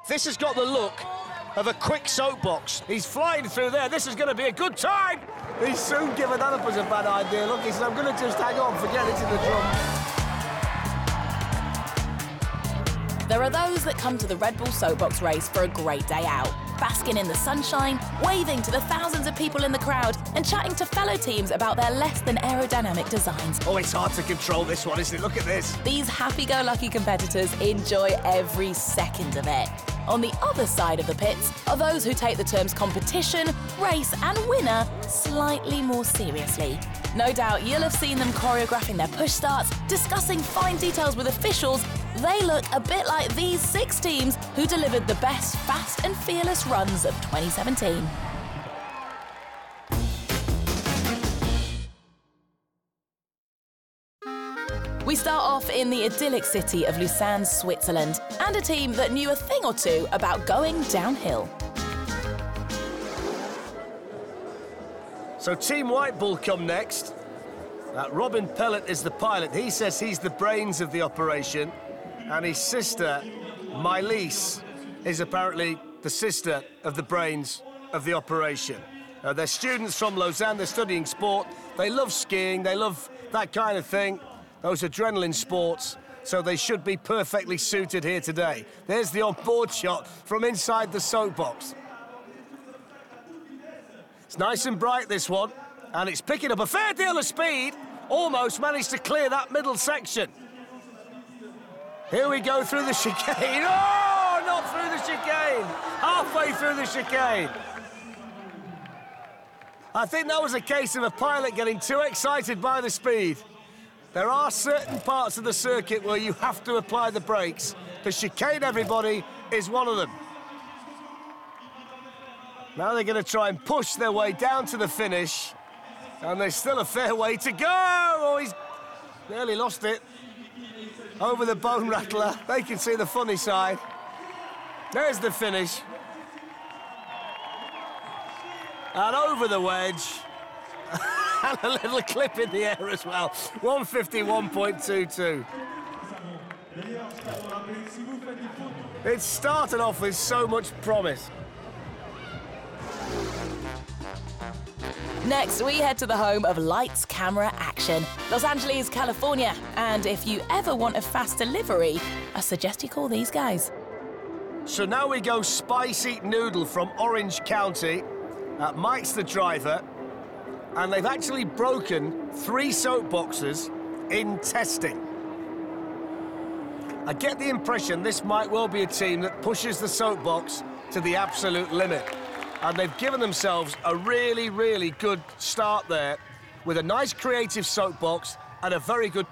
This has got the look of a quick soapbox. He's flying through there. This is going to be a good time. He's soon given that up as a bad idea. Look, he said, I'm going to just hang on, forget it's in the drum. There are those that come to the Red Bull Soapbox race for a great day out, basking in the sunshine, waving to the thousands of people in the crowd, and chatting to fellow teams about their less than aerodynamic designs. Oh, it's hard to control this one, isn't it? Look at this. These happy-go-lucky competitors enjoy every second of it. On the other side of the pits are those who take the terms competition, race and winner slightly more seriously. No doubt you'll have seen them choreographing their push starts, discussing fine details with officials. They look a bit like these 6 teams who delivered the best fast and fearless runs of 2017. We start off in the idyllic city of Lucerne, Switzerland, and a team that knew a thing or two about going downhill. So Team White Bull come next. Robin Pellet is the pilot. He says he's the brains of the operation, and his sister, Mylise, is apparently the sister of the brains of the operation. They're students from Lausanne. They're studying sport. They love skiing. They love that kind of thing. Those adrenaline sports, so they should be perfectly suited here today. There's the on-board shot from inside the soapbox. It's nice and bright, this one, and it's picking up a fair deal of speed. Almost managed to clear that middle section. Here we go through the chicane. Oh, not through the chicane. Halfway through the chicane. I think that was a case of a pilot getting too excited by the speed. There are certain parts of the circuit where you have to apply the brakes. The chicane, everybody, is one of them. Now they're going to try and push their way down to the finish. And there's still a fair way to go. Oh, he's nearly lost it. Over the bone rattler. They can see the funny side. There's the finish. And over the wedge. And a little clip in the air as well. 151.22. It started off with so much promise. Next, we head to the home of lights, camera, action, Los Angeles, California. And if you ever want a fast delivery, I suggest you call these guys. So now we go Spicy Noodle from Orange County. Mike's the driver. And they've actually broken 3 soapboxes in testing. I get the impression this might well be a team that pushes the soapbox to the absolute limit. And they've given themselves a really, really good start there with a nice creative soapbox and a very good